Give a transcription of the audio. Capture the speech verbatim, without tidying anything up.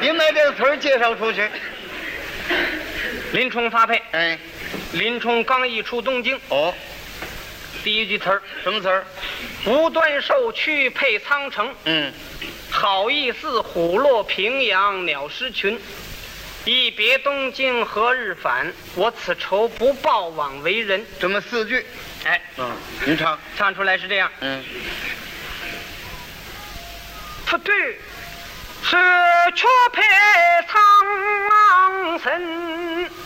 您把这个词儿介绍出去。 林冲发配。 哎， 林冲刚一出东京， 哦， 第一句词儿， 什么词儿？ 无端受屈配苍城， 嗯， 好意似虎落平阳鸟失群。一别东京何日返？我此仇不报枉为人。 这么四句。 哎， 嗯，您唱。 唱出来是这样。 嗯， 他对是却配苍城。